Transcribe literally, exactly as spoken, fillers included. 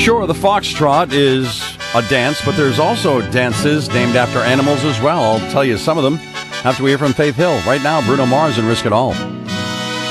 Sure, the foxtrot is a dance, but there's also dances named after animals as well. I'll tell you some of them after we hear from Faith Hill. Right now, Bruno Mars and Risk It All.